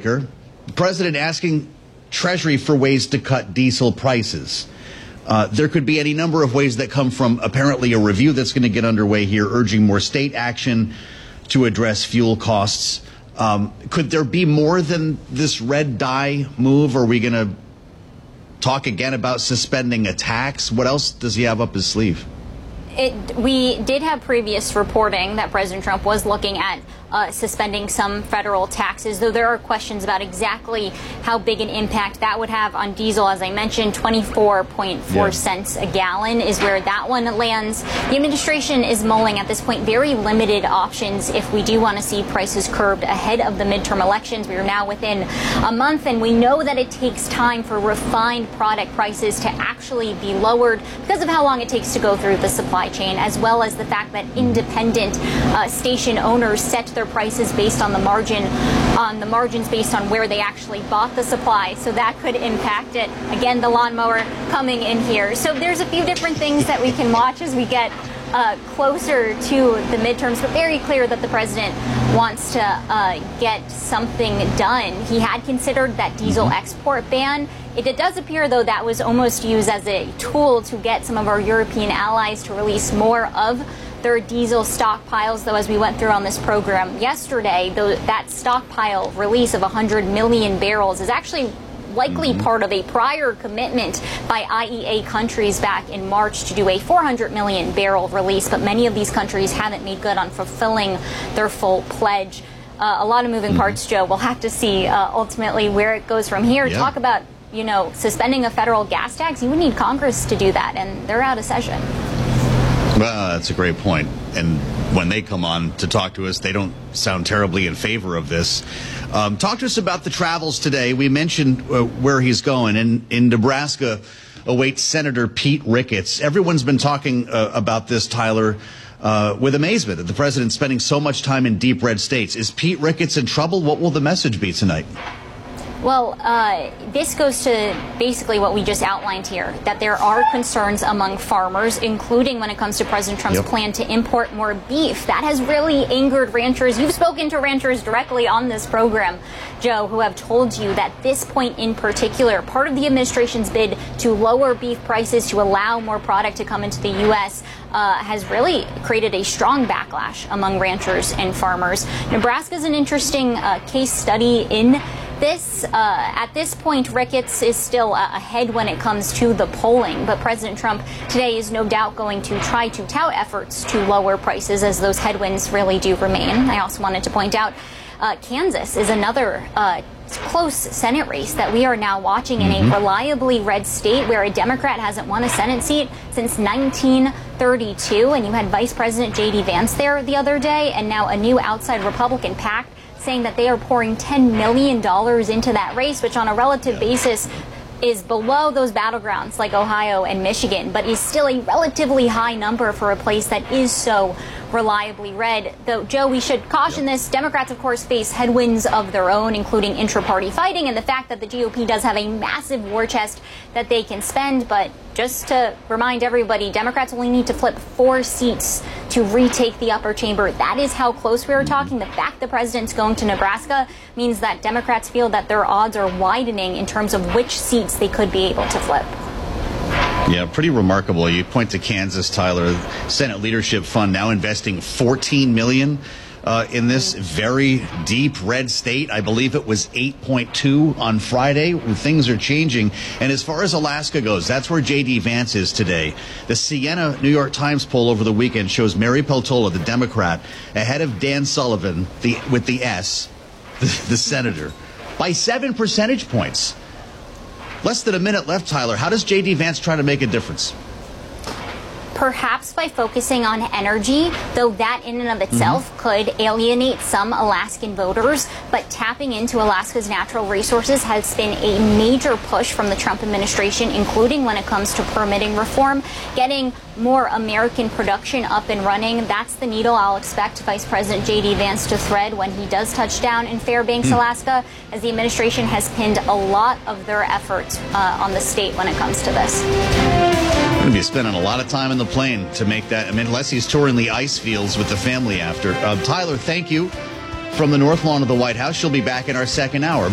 lawmaker, the president asking Treasury for ways to cut diesel prices. There could be any number of ways that come from apparently a review that's going to get underway here, urging more state action to address fuel costs. Could there be more than this red dye move? Are we going to talk again about suspending a tax? What else does he have up his sleeve? We did have previous reporting that President Trump was looking at suspending some federal taxes, though there are questions about exactly how big an impact that would have on diesel. As I mentioned, 24.4 cents a gallon is where that one lands. The administration is mulling at this point very limited options if we do want to see prices curbed ahead of the midterm elections. We are now within a month, and we know that it takes time for refined product prices to actually be lowered because of how long it takes to go through the supply chain, as well as the fact that independent station owners set their prices based on the margins based on where they actually bought the supply. So that could impact it. Again, the lawnmower coming in here. So there's a few different things that we can watch as we get closer to the midterms, but very clear that the president wants to get something done. He had considered that diesel export ban. It does appear, though, that was almost used as a tool to get some of our European allies to release more of their diesel stockpiles, though, as we went through on this program yesterday, that stockpile release of 100 million barrels is actually likely part of a prior commitment by IEA countries back in March to do a 400 million barrel release, but many of these countries haven't made good on fulfilling their full pledge. A lot of moving parts, Joe. We'll have to see ultimately where it goes from here. Yeah. Talk about, suspending a federal gas tax. You would need Congress to do that, and they're out of session. Well, that's a great point. And when they come on to talk to us, they don't sound terribly in favor of this. Talk to us about the travels today. We mentioned where he's going. In Nebraska awaits Senator Pete Ricketts. Everyone's been talking about this, Tyler, with amazement that the president's spending so much time in deep red states. Is Pete Ricketts in trouble? What will the message be tonight? Well, this goes to basically what we just outlined here, that there are concerns among farmers, including when it comes to President Trump's plan to import more beef. That has really angered ranchers. You've spoken to ranchers directly on this program, Joe, who have told you that this point in particular, part of the administration's bid to lower beef prices to allow more product to come into the U.S., has really created a strong backlash among ranchers and farmers. Nebraska is an interesting case study in this. At this point, Ricketts is still ahead when it comes to the polling, but President Trump today is no doubt going to try to tout efforts to lower prices as those headwinds really do remain. I also wanted to point out Kansas is another close Senate race that we are now watching in a reliably red state where a Democrat hasn't won a Senate seat since 1932, and you had Vice President J.D. Vance there the other day, and now a new outside Republican PAC saying that they are pouring $10 million into that race, which on a relative basis is below those battlegrounds like Ohio and Michigan, but is still a relatively high number for a place that is so reliably red. Though, Joe, we should caution this. Democrats, of course, face headwinds of their own, including intra-party fighting and the fact that the GOP does have a massive war chest that they can spend. But just to remind everybody, Democrats only need to flip 4 seats to retake the upper chamber. That is how close we are talking. The fact the president's going to Nebraska means that Democrats feel that their odds are widening in terms of which seats they could be able to flip. Yeah, pretty remarkable. You point to Kansas, Tyler. Senate Leadership Fund now investing $14 million in this very deep red state. I believe it was 8.2 on Friday. Things are changing. And as far as Alaska goes, that's where J.D. Vance is today. The Siena New York Times poll over the weekend shows Mary Peltola, the Democrat, ahead of Dan Sullivan, with the S, the senator, by 7 percentage points. Less than a minute left, Tyler. How does J.D. Vance try to make a difference? Perhaps by focusing on energy, though that in and of itself could alienate some Alaskan voters. But tapping into Alaska's natural resources has been a major push from the Trump administration, including when it comes to permitting reform, getting more American production up and running. That's the needle I'll expect Vice President J.D. Vance to thread when he does touch down in Fairbanks, Alaska, as the administration has pinned a lot of their efforts on the state when it comes to this. Going to be spending a lot of time in the plane to make that. I mean, unless he's touring the ice fields with the family after. Tyler, thank you from the North Lawn of the White House. She'll be back in our second hour.